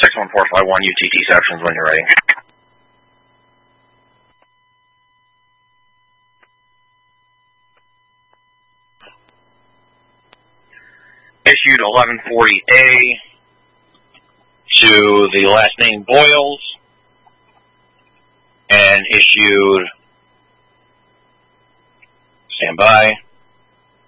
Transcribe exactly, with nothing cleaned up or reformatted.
six one four five one U T T sections when you're ready. Issued eleven forty A to the last name Boyles, and issued, stand by,